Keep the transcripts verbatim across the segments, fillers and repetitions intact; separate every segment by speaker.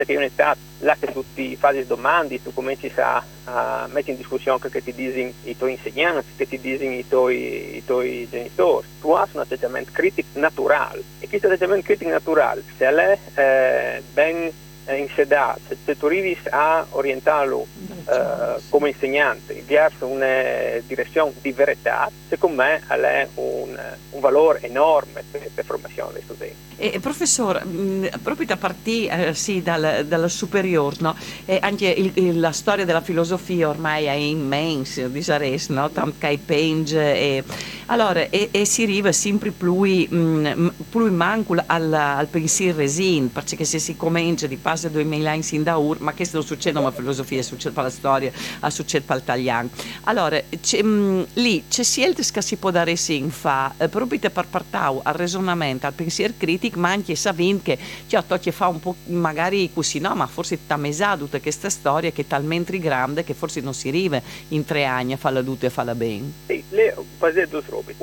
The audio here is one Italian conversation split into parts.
Speaker 1: perché in un'età là che tu ti fai domande, tu cominci a, a mettere in discussione quello che ti dicono i tuoi insegnanti, che ti dicono i tuoi, i tuoi genitori. Tu hai un atteggiamento critico naturale, e questo atteggiamento critico naturale, se è eh, ben eh, insedato, se, se tu arrivi a orientarlo eh, come insegnante verso una direzione di verità, secondo me è un, un valore enorme per la formazione dei studenti.
Speaker 2: E, professor, mh, proprio da partire eh, sì, dal, dal superiore, no? E anche il, il, la storia della filosofia ormai è immensa, disares, no? Tanto che penge e allora e, e si arriva sempre più, mh, più manco al, al pensiero resin, perché se si comincia di passare duemila anni sin da ur, ma questo non succede ma filosofia, succede per la storia, succede per l'italiano. Allora, mh, lì c'è scelte che si può dare sin fa, eh, proprio per partare al ragionamento, al pensiero critico, ma anche sapendo che cioè, tocca fa un po' magari così, no, ma forse sta mesa tutta questa storia che è talmente grande che forse non si arriva in tre anni a farla tutta e farla bene.
Speaker 1: Sì, le basate due robe.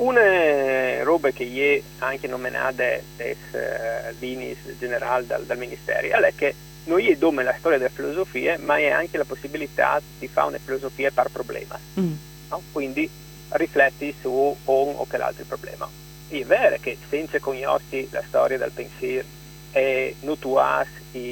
Speaker 1: Una roba che è anche nominata des uh, linis generali dal, dal Ministero è che noi abbiamo la storia della filosofia, ma è anche la possibilità di fare una filosofia per problema. Mm. No? Quindi rifletti su un o che l'altro problema. È vero che senza conoscere la storia del pensiero e non tu hai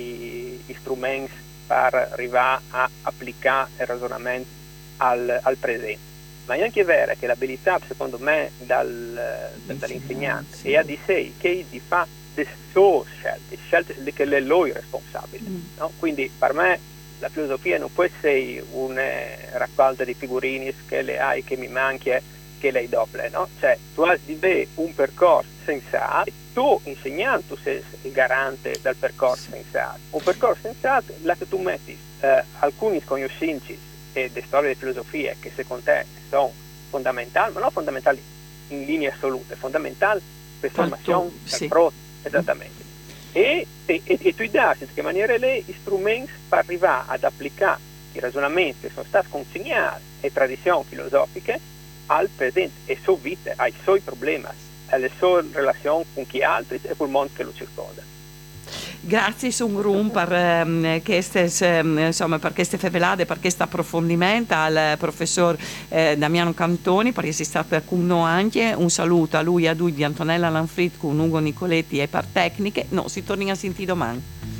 Speaker 1: i, i strumenti per arrivare a applicare il ragionamento al, al presente, ma è anche vero che l'abilità, secondo me, dal, dall'insegnante sì. è a di sé che di fa le sue scelte, scelte che le lui responsabile. Mm. No? Quindi per me la filosofia non può essere una raccolta di figurini che le hai, che mi manchi, che lei doppia, no? Cioè tu hai di te un percorso sensato, tu insegnante tu sei il garante del percorso sensato. Un percorso sensato là che tu metti eh, alcuni conoscenze e le storie di filosofia che secondo te sono fondamentali, ma non fondamentali in linea assoluta, fondamentali per formazione del pro, esattamente. E, e, e tu dai in che maniera lei gli strumenti per arrivare ad applicare i ragionamenti che sono stati consegnati e tradizioni filosofiche al presente e sua vita, ai suoi problemi, alle sue relazioni con chi altri e col mondo che lo circonda.
Speaker 2: Grazie Sungrum per um, queste um, insomma per queste fevelade, per questo approfondimento al professor eh, Damiano Cantoni, perché si sta per con noi anche. Un saluto a lui e a lui di Antonella Lanfrit con Ugo Nicoletti e per tecniche. No, si torna a sentire domani.